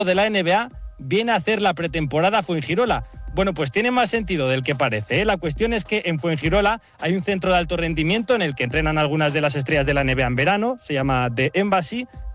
de la NBA viene a hacer la pretemporada a Fuengirola. Bueno, pues tiene más sentido del que parece, ¿eh? La cuestión es que en Fuengirola hay un centro de alto rendimiento en el que entrenan algunas de las estrellas de la NBA en verano, se llama The Embassy,